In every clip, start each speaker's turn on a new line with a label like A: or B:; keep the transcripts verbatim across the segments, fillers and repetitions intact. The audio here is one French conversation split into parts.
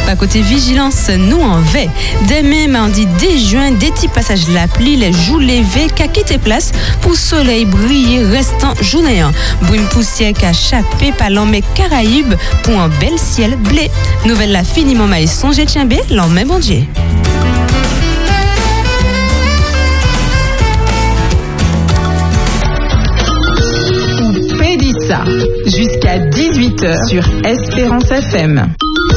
A: Pas côté vigilance, nous en veille. Demain, mardi dix juin, des petits passages de la pluie, les jours levés, qu'à quitter place pour soleil briller restant journée. Brune poussière qu'a chapé par l'homme Caraïbes pour un bel ciel blé. Nouvelle la finiment maïs songe tienbé, l'homme bon Dieu.
B: Ça, jusqu'à dix-huit heures sur Espérance F M.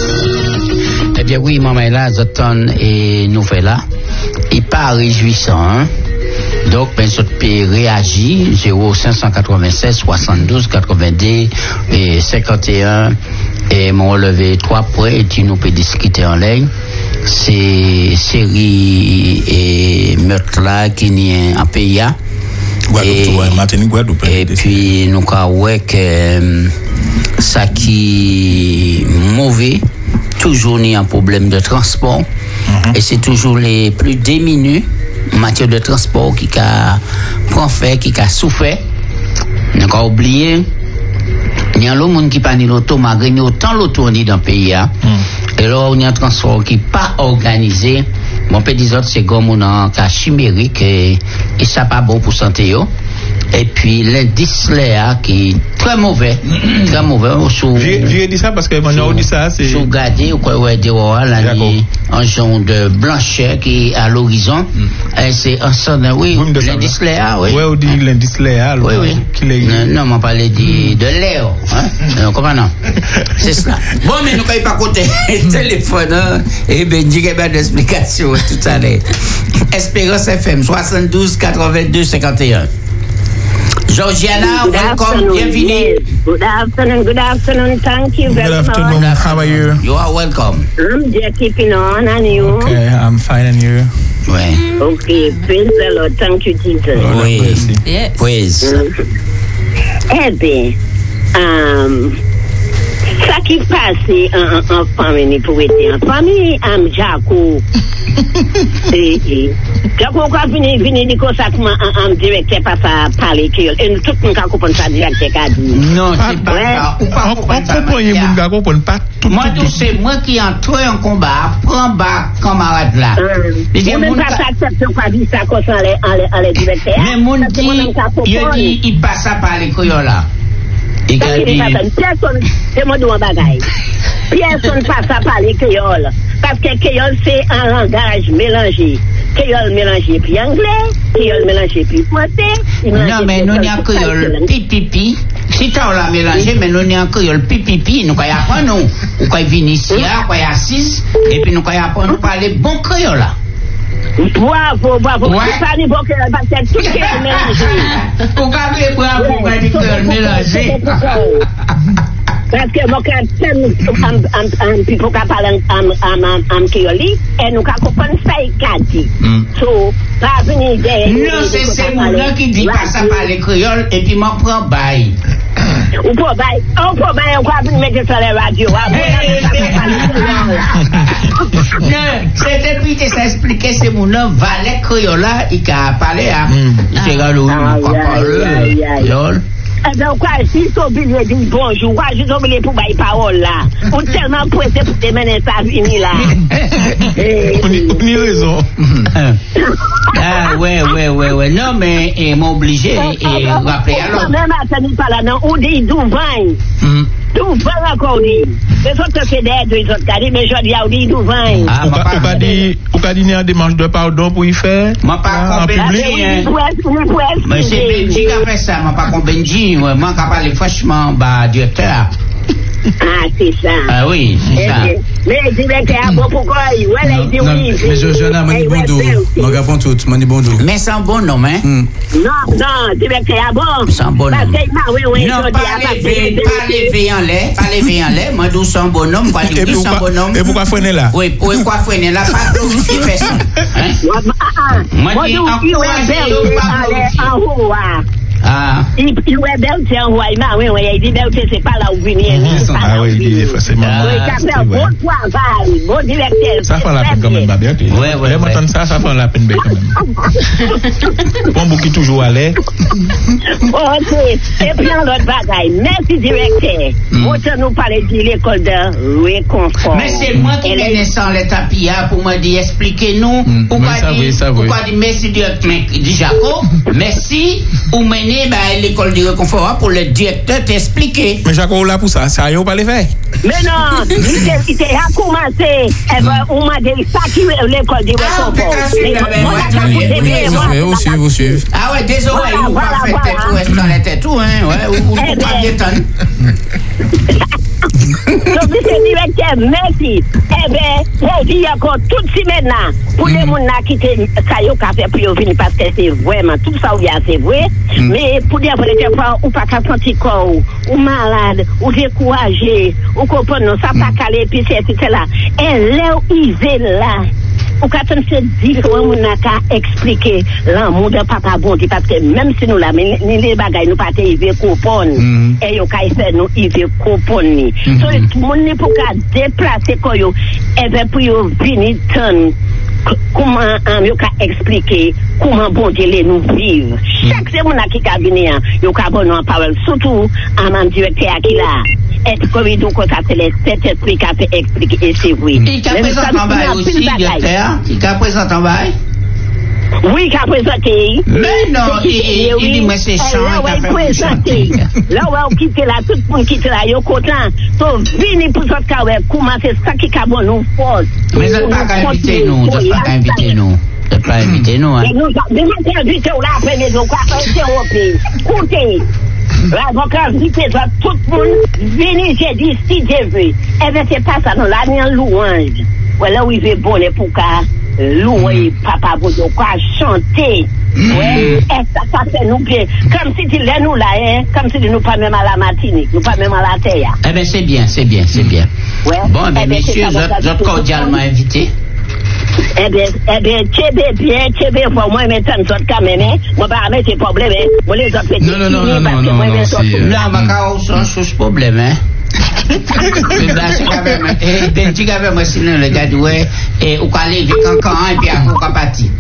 C: Eh bien oui, maman là, Zoton et nouvelle là, il pas réjouissant, hein? Donc, ben, je peux réagir, zéro cinq cent quatre-vingt-seize soixante-douze quatre-vingt-deux et cinquante et un, et mon relevé trois points, et tu nous peux discuter en ligne. C'est série et meurtre là qui n'est en pays. Et, et puis nous avons que ça qui est mauvais, toujours il y a un problème de transport, mm-hmm. et c'est toujours les plus démunis en matière de transport qui a prend fait, qui a souffert. Nous avons oublié, il y a l'autre monde qui n'a pas l'auto, malgré autant l'auto dans le pays. Mm. Et là, il y a un transport qui n'est pas organisé. Mon petit autres, c'est comme un cas chimérique et, et ça pas bon pour santé. Et puis l'indice là qui est très mauvais, très mauvais.
D: J'ai dit ça parce que maintenant on dit ça, c'est.
C: Sous gardé ou quoi, ouais, de là, un genre de blancheur qui est à l'horizon. Mm. Et c'est un son de, oui, l'indice là, oui.
D: Oui, on dit l'indice là,
C: oui, oui. Non, non, on parlait de, de l'air, hein. Comment non? C'est cela. Bon, mais nous ne pas côté téléphone, hein. Et ben, dis qu'il y a des explications tout à l'heure. Espérance F M, soixante-douze quatre-vingt-deux cinquante et un. Georgiana, welcome, bienvenue.
E: Yes. Good afternoon, good afternoon, thank you very much.
D: Good afternoon, much. How are you?
C: You are welcome.
E: I'm just keeping on, and you?
D: Okay, I'm fine, and you?
C: Ouais.
E: Okay, praise the Lord, thank you, Jesus.
C: Oui,
A: yes.
C: Praise.
E: Mm-hmm. Eh bien, um, ça qui passe en, en famille pour être en famille, am Jaco. Et, et, Jaco, quand vini, vini, dit que ça, am directeur passe à parler, et tout le monde a compris ça, directeur a dit.
C: Non, c'est pas ça.
D: On comprend, il y a des gens pas tout.
C: Moi, c'est moi qui entre en combat, prends bas, camarade là.
E: Je ne peux pas accepter pas dire ça comme ça, les directeurs.
C: Mais mon dit, il passe à parler, là.
E: Personne, c'est moi de mon bagaille. Personne passe à parler créole. Parce que créole, c'est un langage mélangé. Créole mélangé puis anglais, créole mélangé puis français.
C: Non, mais nous n'avons créole pipipi. Si tu as la mélangé, mais nous n'avons créole pipipi. Nous n'avons pas nous. Nous avons Vinicia, nous avons Assis, et puis nous avons nous parler bon créole là.
E: Bravo, bravo. Ouais. Ça n'est pas que parce que tout est mélangé.
C: Pourquoi tu es bravo pour dire que mélangé?
E: Parce que moi, quand je suis pour parler en créole, et nous comprenons ça et qu'a dit. So, pas venir de.
C: Non, c'est moi qui dit pas ça par les créoles, et puis m'en prend bail.
E: Ou pour bail, on peut bail, on va mettre sur la radio.
C: Non, c'est depuis que ça expliquait, c'est mon nom, Valet Criola, il a parlé à. C'est galou, il a parlé.
E: Eh bien, quoi, si tu oublies de dire bonjour, quoi, je oublié pour bailler parole là. On est tellement pressé pour te mener ça venir là.
D: On y a raison.
C: Ah, ouais, ouais, ouais, ouais. Non, mais ils m'ont obligé et rappeler alors.
E: Même à ce niveau-là, non, on dit Douvain. Douvain encore dit. Les autres c'est des deux autres cadets, mais je dis à dit Douvain.
D: Ah, on a dit, on a dit une démarche de pardon pour y faire.
C: Moi, pas comme Benji. Mais c'est Benji qui a fait ça, moi, pas comme Benji. Moi, je parle franchement, bah, directeur.
E: Ah, c'est ça.
C: Ah oui, c'est ça.
E: Mais directeur, bon, pourquoi il dit oui.
F: Mais je suis un mani bondo. Je réponds tout, mani bondo.
C: Mais c'est un bon nom, hein?
E: Non, non, directeur, bon.
C: C'est un bon nom.
E: Oui, oui,
C: non, pas lever en l'air, pas lever en l'air. Moi, d'où c'est un bon nom, pas dire c'est un bon nom.
D: Et pourquoi freiner là?
C: Oui, pourquoi freiner là? Pas glorifier personne. Moi, je dis encourager ou pas glorifier. Ah.
E: Il il ouais Belté envoyé oui oui il dit Belté c'est pas là où venir.
D: Ah oui, il dit forcément.
E: Oui, qu'a fait un bon travail, bon directeur.
D: Ça fait la peine quand même, Babioté.
C: Ouais, ouais.
D: Maintenant ça, ça fait la peine quand même. Bon, beaucoup toujours à l'air.
E: Ok. Et puis l'autre bagaille. Merci directeur. Autant nous parler de l'école de réconfort.
C: Mais c'est moi qui mène sans les tapis pour me dire expliquez-nous pourquoi dit pourquoi dit merci directeur dit Jaco. Merci ou mener l'école de réconfort pour le directeur t'expliquer.
D: Mais Jaco là pour ça, ça y pas les faire.
E: Mais non, il était à commencer. Eh ben, on m'a dit ça qui l'école de réconfort.
F: Vous suivez, vous suivez.
C: Ah ouais, désolé, vous pas fait tête ou est dans la tête tout, hein, ouais, ou pas bien tonne.
E: Donc, monsieur le directeur, merci. Eh bien, je dis encore tout de suite maintenant, pour les gens qui quitter ça, yo café pour venir parce que c'est vraiment tout ça, c'est vrai. Mais pour dire, pour fois, ou pas qu'à sentir corps, ou malade, ou découragé, ou comprendre, ça pas calé, puis c'est là. Et là où il est là, ou quand on se dit, on n'a qu'à expliquer l'amour de papa bon Dieu, parce que même si nous là, mais les bagailles, nous pas y veut comprendre, et yo qu'à faire nous, il veut comprendre. Donc, tout le monde n'est pas qu'à déplacer quoi yo, et bien pour yo venir tant, comment on yo qu'à expliquer comment bon Dieu les nous vivre. Chaque seconde qui a venir, yo qu'à bon en parole, surtout à mon directeur qui là. Est-ce que donc ça c'est les sept esprits qui a fait expliquer et c'est vrai.
C: Il a présenté en bail aussi, directeur. Il a présenté en bail.
E: Oui, qui a présenté.
C: Mais non, il dit moi c'est chiant, il a présenté.
E: Là où on quitte là, tout le monde quitte là, il est content. Donc, venez pour ça, comment c'est ça qui a bon nous force.
C: Mais vous n'êtes pas invité nous, vous n'êtes pas invité nous. Vous n'êtes pas invité nous, hein.
E: Nous sommes invités là après les autres, c'est européen. Écoutez. L'avocat dit que tout le monde venez, j'ai dit si Dieu veut. Eh bien, c'est pas ça, non, là, il y a un louange. Voilà où il veut bon pour qu'à louer papa pour quoi chanter. Ouais, et ça, ça fait nous bien. Comme si tu l'es nous là, hein, comme si tu nous pas même à la Martinique, nous pas même à la terre.
C: Eh bien, c'est bien, c'est bien, c'est bien.
E: Ouais.
C: Bon, eh bien, messieurs, vous êtes cordialement invités.
E: Eh bien, eh bien, Tchébé, bien, Tchébé, pour moi, maintenant, nous autres, quand même, hein. Moi, pas mettre des problèmes, hein. Moi, les autres,
F: non, non, non, non, non, non, non, c'est...
C: Là, on va pas avoir ce problème, hein. Et ben, tu avais moi, sinon, le gars, ouais, et ou qu'à aller, cancan, et puis à quoi parti.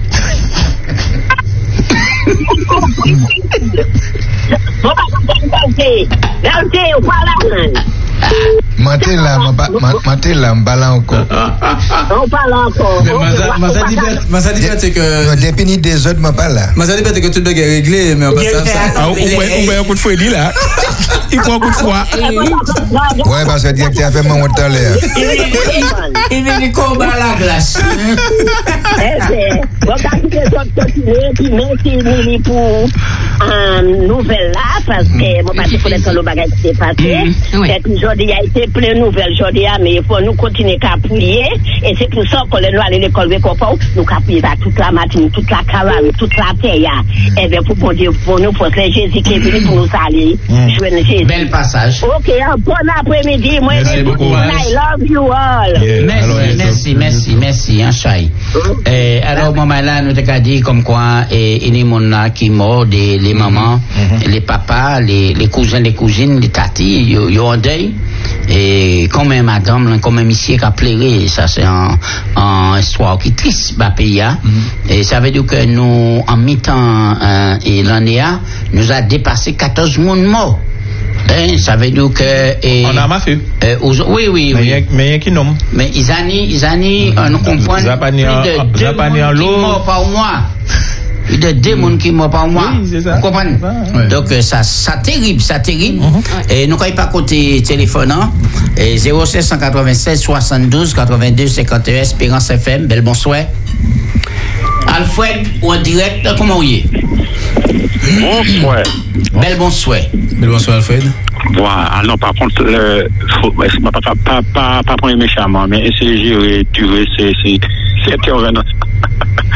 E: Bon, bah, Belté, ou pas là,
G: Maté là, maté là, m'ballant encore.
E: On parle encore.
F: Mazadi Bert, c'est que.
G: Depuis des autres, m'en parle là.
F: Mazadi Bert, c'est que tout le monde est réglé, mais on va ça.
D: Ah, on voit un coup de fouet là. Il prend un coup de froid.
G: Ouais, parce que le directeur a fait mon tout à l'heure.
C: Il vient du combat à la glace.
E: Eh bien, bon, quand tu es sorti, puis merci pour une nouvelle là, parce que mon parti pour le bagage qui s'est passé. Aujourd'hui, a été plein de nouvelles aujourd'hui, mais il faut nous continuer à prier. Et c'est pour ça que nous allons à l'école de Réconfort, nous allons prier toute la matinée, toute la Caravane, toute la terre. Et bien, pour bon Dieu, pour nous, pour que Jésus qui est venu pour nous saluer. Jésus.
C: Bel passage.
E: Ok, un bon après-midi. Moi,
D: merci beaucoup.
E: I love you all.
C: Yeah. Merci, alors, merci, merci, merci, hein, Chai. Eh, alors, maman, là, nous t'ai dit comme quoi, et il y a des gens qui mort, les mamans, mm-hmm. les papas, les, les cousins, les cousines, les tatis, ils ont deuil. Et comme madame, comme ici, qui a pleuré, ça c'est un, un histoire qui est triste, bah, pays, mm-hmm. Et ça veut dire que nous, en mi-temps, euh, et l'année, nous a dépassé quatorze monde morts. Hein, ça veut dire que. Et,
D: on a ma fille.
C: Euh, oui, oui, oui.
D: Mais il y a qui nomme.
C: Mais ils ont ils ont nous comprendre.
D: Plus de deux personnes qui
C: morts par mois. Il y a deux personnes qui morts par mois.
D: Oui, c'est ça.
C: Vous comprenez? Ouais. Donc, ça, ça terrible, ça terrible. Mm-hmm. Et nous, quand il pas côté téléphone, et zéro sept cent quatre-vingt-seize soixante-douze quatre-vingt-deux cinquante et un Espérance F M, bel bonsoir. Alfred, ou en direct, comment vous y
H: Bonsoir.
C: Bel bonsoir.
F: Bel bonsoir, Alfred.
H: Voilà, non, par contre, le, faut, pas, pas, pas, pas, pas prendre méchamment, mais essayer de gérer, durer, c'est, c'est, c'est intervenant.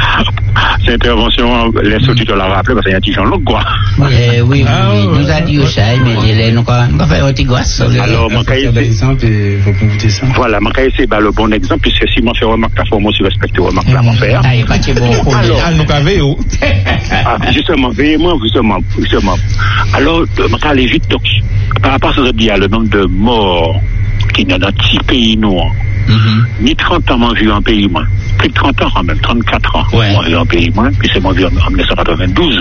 H: cette intervention, les auditeurs l'ont rappelé parce qu'il y a des gens longs, quoi.
C: Eh, oui, oui,
D: Ah,
C: oui,
D: ouais,
C: nous a dit
D: ouais,
C: ça, mais
D: ouais.
C: il est, nous, on va faire un petit gosse.
H: Alors, mon cahier, c'est. Voilà, mon cahier, c'est le bon exemple, puisque si moi fais remarque, la forme aussi respecter remarque, là, mon frère.
C: Ah, il est pas très bon.
H: Alors,
D: Ah, nous avons eu.
H: ah, justement, veillez-moi, justement, justement. Alors, mon cas, aller vite, donc, par rapport à ce que je dis, le nombre de morts qui n'y a dans six pays noirs. Ni trente ans, m'en vu un pays moins. Plus de trente ans, quand même, trente-quatre ans.
C: Ouais.
H: M'en vu un pays moins, puis c'est m'en vu en, en dix-neuf cent quatre-vingt-douze.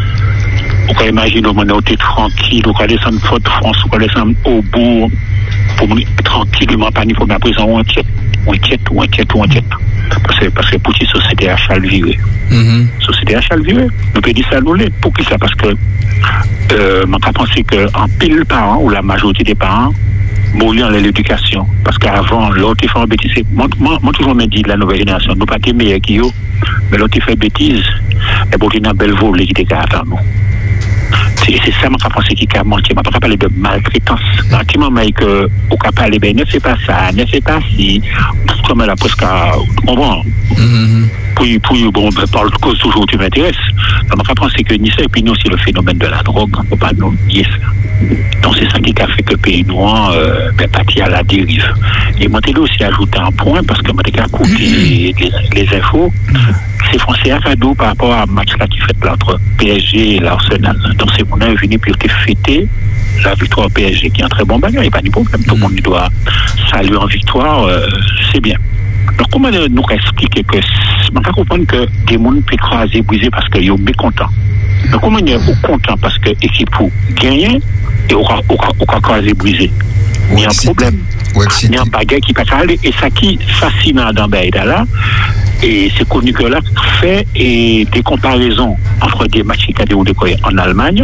H: On peut imaginer, on était tranquille, on peut descendre Fort-de-France, on peut descendre au bourg, pour tranquillement, pas ni pour ma prison, on inquiète, on inquiète, on inquiète, on inquiète. Parce que, parce que pour qui société à chalvirer. Mm-hmm. Société à chalvirer. Nous peut dire ça, nous l'est. Pour qui ça? Parce que, euh, on peut penser qu'en pile parents, ou la majorité des parents, mourir dans l'éducation. Parce qu'avant, l'autre fait bêtise. Moi, moi, moi, toujours me dit la nouvelle génération, nous pas des meilleurs qui eux, mais l'autre fait bêtise, et pour qu'il y a une belle volée qui était à nous. C'est, c'est ça, je pense qu'il a menti. Je ne peux pas parler de maltraitance. Dans mais que, on peut parler, ben, ne fais pas ça, ne fais pas si, comme elle a presque, on va. Puis, puis, bon, ben, par le cause toujours, tu m'intéresses. Donc, je pense que ni ça, et puis nous, c'est le phénomène de la drogue, on ne peut pas nous nier ça. Donc, c'est ça qui a fait que le pays noir, euh, ben, parti à la dérive. Et moi, je aussi ajouter un point, parce que moi, j'ai écouté les, les infos. C'est français à cadeau par rapport à un match là qui fait entre P S G et l'Arsenal. Donc c'est mon avis venu pour te fêter la victoire P S G qui est un très bon bagarre, il n'y a pas de problème. Tout le monde doit saluer en victoire, euh, c'est bien. Donc comment nous expliquer que on peut comprendre que des gens peuvent écraser, briser parce qu'ils sont mécontents. Donc comment ils sont contents parce que l'équipe gagne et on va écraser, briser. Il y a un problème. Il y a un bagarre qui peut aller. Et ça qui est fascinant dans Baïda là, et c'est connu que là fait et des comparaisons entre des matchs qui ont déroulé en Allemagne,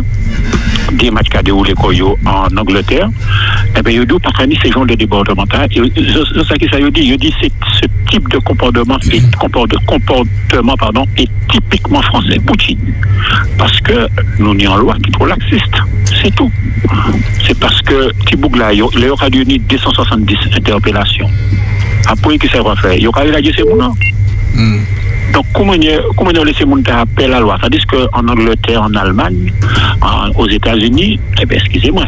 H: des matchs qui ont déroulé en Angleterre. Et bien, il y a pas ces gens de débordement. Et c'est ça qui ça dit. Il dit c'est ce type de comportement et comportement pardon est typiquement français. Poutine. Parce que nous n'y en loi qui est trop laxiste. C'est tout. C'est parce que Tibougla, il y aura eu deux cent soixante-dix interpellations. Après, qu'est-ce qu'on va faire? Il y aura eu la gestion. Mm. Donc, comment on a laissé mon appel à la loi? Tandis qu'en Angleterre, en Allemagne, en, aux États-Unis, eh bien, excusez-moi,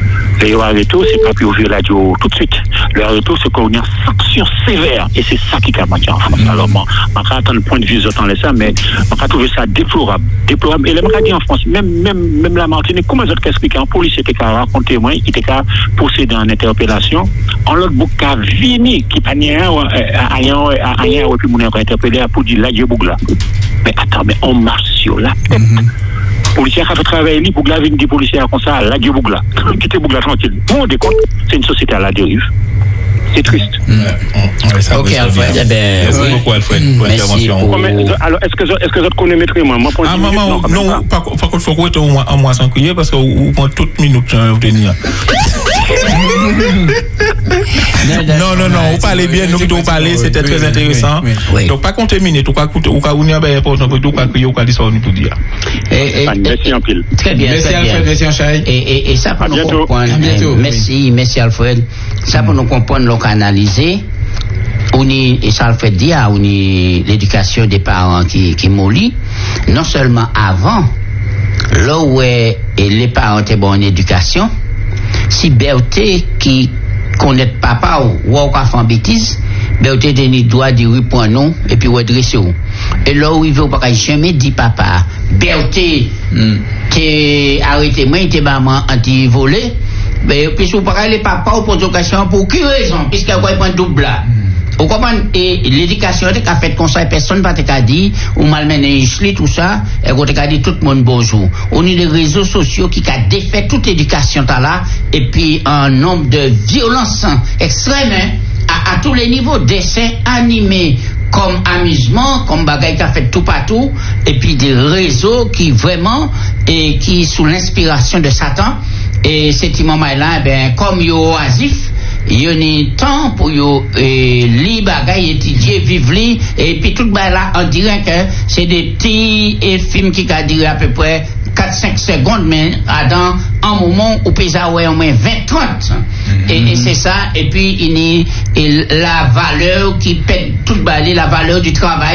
H: le retour, c'est pas plus ouvrir la radio tout de suite. Le retour, c'est qu'on a une sanction sévère. Et c'est ça qui a manqué en France. Mm. Alors, bon, on va attendre le point de vue, j'entends ça, mais on va trouver ça déplorable. Déplorable. Et le m'a dit en France, même, même, même la Martinique, comment ça expliquer? Un policier était qu'à raconter, moi, il était qu'à procéder en interpellation. En l'autre bout, qu'à Vini, qui n'a rien, rien, rien, puis mon interpellé pour dire là, Dieu Bougla. Mais attends, mais on marche sur la tête. Mm-hmm. Policier qui a fait travailler, Bougla vient dire policier comme ça, là, Dieu Bougla. Quittez Bougla tranquille. Vous vous rendez compte, c'est une société à la dérive. C'est triste.
D: Mmh. Ouais, ça
C: ok, Alfred, eh ben,
D: merci oui. beaucoup, Alfred, pour l'intervention.
C: Pour...
H: Alors, est-ce que, est-ce que vous connaissez moi? Moi,
D: ah, maman, non, non, non par contre, il faut que vous un mois sans crier parce que vous prenez toute minute à obtenir. Non, non, non, vous parlez bien, nous qui vous parlez, c'était très intéressant. Donc, pas compter minute, ou pas coûter, ou pas unir, ben, important, pour tout, pas crier, ou pas dire ça, on peut dire.
H: Merci en pile.
C: Très bien,
F: merci Alfred, merci Anchaï.
C: Et ça, pour nous comprendre. Merci, merci Alfred. Ça, pour nous comprendre, analyser on y, et ça le fait dire on y l'éducation des parents qui qui mollit non seulement avant là où est, et les parents étaient bons en éducation si Berthe qui connaît papa ou ou a fait en bêtise Berthe donne droit de reprendre non et puis redresser et là où il veut pas jamais dit papa Berthe mm. t'es arrêté moi t'es maman anti volé. Mais puis si vous parlez papa ou pose question pour quelle raison puisqu'il va prendre double là. Vous comprenez? Et l'éducation est qu'a fait comme ça personne pas t'a dit ou malmené chli tout ça et qu'on t'a dit tout le monde bonjour. On a les réseaux sociaux qui a défait toute l'éducation là et puis un nombre de violences extrêmes hein, à, à tous les niveaux, dessins animés comme amusement, comme bagaille qui a fait tout partout et puis des réseaux qui vraiment et qui sous l'inspiration de Satan. Et cet moment-là, ben, comme yo oasif, yo ni temps pour yo eh, li bagay étudier, vivre li, et puis tout bah là, on dirait que c'est des petits eh, films qui a duré à peu près quatre cinq secondes, mais dans un moment où peut avoir au moins vingt trente. Mm-hmm. Et, et c'est ça, et puis il y a la valeur qui pète tout balai, la valeur du travail.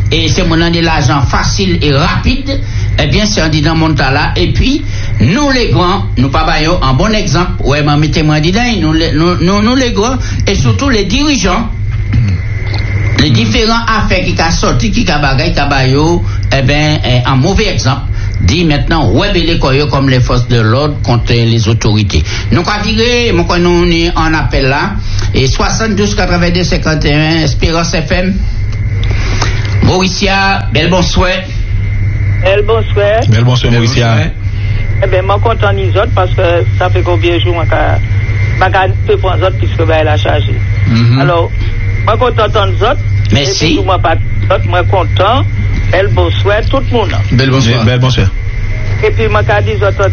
C: et c'est mon de l'argent facile et rapide, eh bien, c'est un dit dans mon tas là. Et puis, nous les grands, nous pas baillons un bon exemple, ouais, mais mettez-moi dit nous, nous, nous, nous les grands, et surtout les dirigeants, les différents affaires qui ont sorti, qui ont bagay, qui ont baillot, eh bien, un mauvais exemple. Dit maintenant, ouais, les coyotes comme les forces de l'ordre contre les autorités. Nous, quand nous, nous, en appel là, et soixante-douze quatre-vingt-deux cinquante et un, Espérance F M, Mauricia, bel bonsoir.
I: Bel bonsoir.
D: Bel bonsoir, Mauricia.
I: Eh bien, moi, content les autres parce que ça fait combien de jours, je peux prendre les autres puisque elle a chargé. Mm-hmm. Alors, moi, content les autres.
C: Merci.
I: Moi, pas moi, content. Bel bonsoir, tout le monde.
D: Bel bonsoir. Bel bonsoir.
I: Et puis, moi, quand les autres,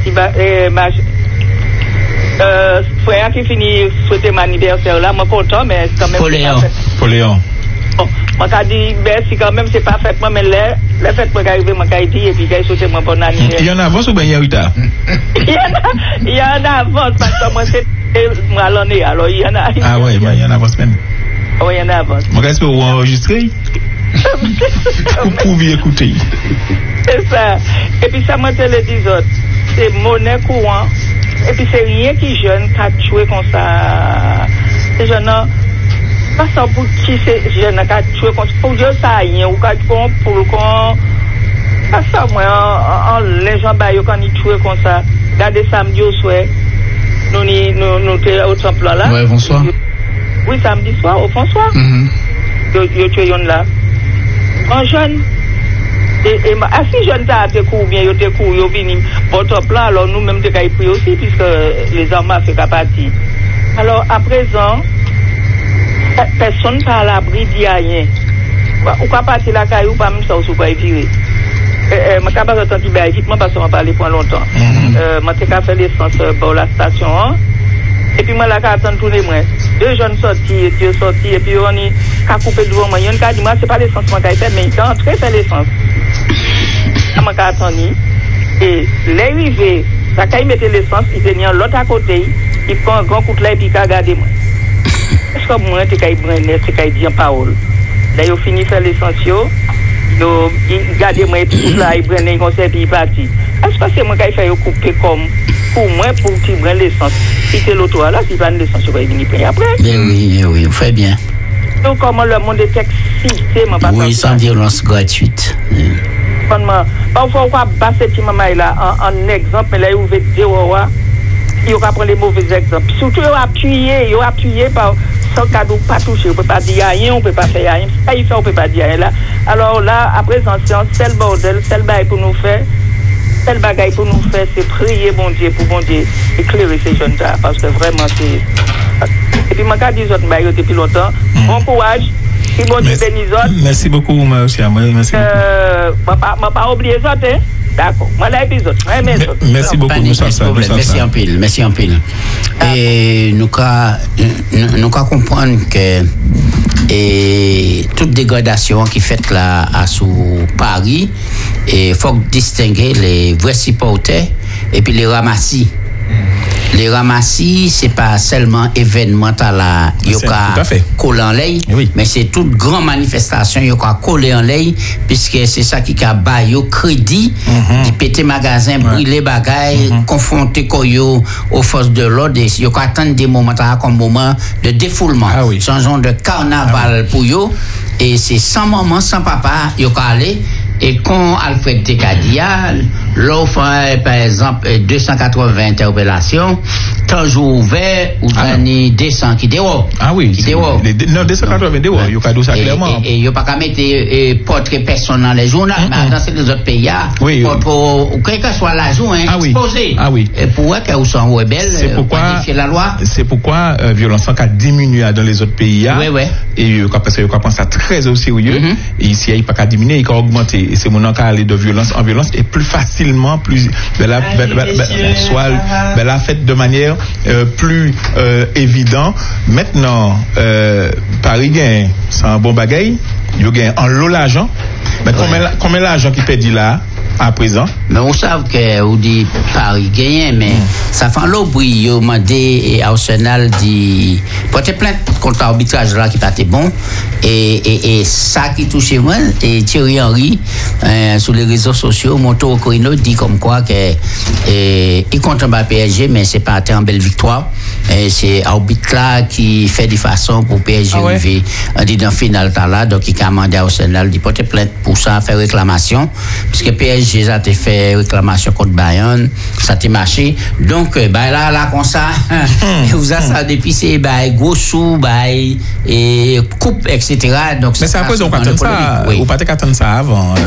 I: euh, frère qui finit souhaiter mon anniversaire là, moi, content, mais quand même.
C: Poléon.
D: Poléon.
I: Bon, moi, quand dit, merci quand même, c'est pas fait, moi, mais le, le fait que j'arrive, moi, quand dit, et puis, qu'il souhaite mon bon anniversaire.
D: Il y en a avance ou bien il y a retard?
I: Il y en a, il y en a avance, parce que moi, c'est, moi, l'année, alors, il y en a.
D: Ah ouais, il y en a avance même.
I: Oui, il y en a avance.
D: Moi, qu'est-ce que vous enregistrez? Vous pouvez écouter.
I: C'est ça. Et puis, ça m'a dit les autres. C'est monnaie courant. Et puis, c'est rien qui jeune qui a tué comme ça. C'est jeune, pas ça pour qui c'est jeune qui a tué comme ça. Pour Dieu, ça rien. Ou quand pour le con. Pas ça, moi, en les gens, quand ils tuent comme ça. Regardez samedi au soir. Nous, nous, nous, nous, au temple là.
F: Ouais, bonsoir.
I: Oui, samedi soir, au François. Ils tuent là. En jeune, et, et si jeune t'as été couru bien, ils te couru, ils viennent bon top là, alors nous-mêmes t'es qu'à y prier aussi, puisque les armes ont fait qu'à partir. Alors, à présent, personne pas à l'abri d'y rien. Ou qu'à partir la caille, ou pas même ça, ou pas y virer. Je ne sais pas si je vais vite, parce qu'on va parler pour longtemps. Je t'ai qu'à faire l'essence pour la station. Et puis moi, là, quand j'attends tous les mois, deux jeunes sortis, deux sortis, et puis on est qu'à couper devant moi. Il y a un cas dit, moi, c'est pas l'essence que j'ai fait, mais il est entré faire l'essence. Je m'ai attendu. Et l'arrivée, ça, quand il mettait l'essence, il tenait l'autre à côté, il prend un grand coup de là, et puis il regarde moi. Est-ce que moi, c'est quand il brûle, c'est quand il dit en parole. Là, il a fini de faire l'essence, il regarde moi, et puis là, il brûle, il conseille, et puis il partit. Est-ce que c'est moi qui ai fait couper comme pour moi, pour qu'il prenne l'essence? Si c'est l'autre là, s'il prend l'essence, je vais venir payer après.
C: Mais oui, mais oui, vous faites bien.
I: Donc, comment le monde est excité, ma
C: oui, sans violence gratuite.
I: Parfois, on va passer petit maman là en exemple, mais là, il veut dire, il va prendre les mauvais exemples. Surtout, il va appuyer, il va appuyer par sans cadeau, pas toucher, on ne peut pas dire rien, on ne peut pas faire rien. Ça, il fait, on ne peut pas dire rien là. Alors là, à présent, c'est le bordel, c'est le bail pour nous faire. Tel bagaille pour nous faire, c'est prier bon Dieu pour bon Dieu éclairer ces jeunes-là, parce que vraiment c'est. Et puis, je dis autres bails depuis longtemps. Mm. Bon courage. Si bon Dieu bénisse autres.
D: Merci beaucoup, merci. Merci
I: euh, beaucoup. Je ne vais pas oublier les autres, hein. D'accord. Moi, l'épisode.
D: Merci beaucoup,
C: Moussa. Merci en pile. Merci en pile. Et nous nous comprendre que et toute dégradation qui fait là à sous Paris, il faut distinguer les vrais supporters et puis les ramassis. Les ramassis, c'est pas seulement événement à la yoka collé en l'air, oui. Mais c'est toute grande manifestation yoka collé en l'air, puisque c'est ça qui a baillé au crédit, mm-hmm. Qui péter magasin, ouais. Brûler bagaille, mm-hmm. Confronter koyo aux forces de l'ordre, et yoka attendre des moments comme moment de défoulement, ah, oui. Sans genre de carnaval, ah, oui. Pour yo, et c'est sans maman, sans papa, yoka aller. Et quand Alfred Tekadia, l'offre, par exemple, deux cent quatre-vingts interpellations, toujours ouvert, ou ah deux cents qui dehors.
D: Ah oui,
C: qui dehors.
D: Non, deux cent quatre-vingts dehors, il y a pas ça clairement.
C: Et il n'y a pas qu'à mettre portrait personne dans les journaux, mais dans ces autres pays,
D: oui,
C: pour quel que soit l'agent, exposé.
D: Ah oui.
C: Et pour qu'ils sont rebelles,
D: c'est pourquoi
C: la loi.
D: C'est pourquoi la violence a diminué dans les autres pays.
C: Oui, oui.
D: Et parce qu'il pense ça très au sérieux. Et ici, il n'y a pas qu'à diminuer, il a augmenté. Et c'est mon cas aller de violence en violence et plus facilement, plus ben la, ben, ben, ben, soit ben la fait de manière euh, plus euh, évidente. Maintenant, euh, Paris gagne, c'est un bon bagaille. Il gagne en lot l'argent. Mais ouais. Combien, combien l'argent qui perdit là? à présent.
C: Mais on sait que on dit Paris gagne, mais mm. ça fait l'eau bruit. On m'a dit Arsenal dit porter plainte contre l'arbitrage là qui pas été bon et, et, et ça qui touche moi et Thierry Henry euh, sur les réseaux sociaux, Monto Corino dit comme quoi que et, il compte pas P S G mais c'est pas une belle victoire. Et c'est l'arbitre là qui fait des façons pour P S G arriver ah ouais. dans finale là, donc il a demandé à Arsenal de porter plainte pour ça, faire réclamation puisque P S G a fait réclamation contre Bayern, ça a marché. Donc bah là là comme ça vous avez ça depuis c'est bah gros sous bah et coupe et cetera. Donc
D: mais c'est à cause on pas attendre ça, on pas attendre ça avant.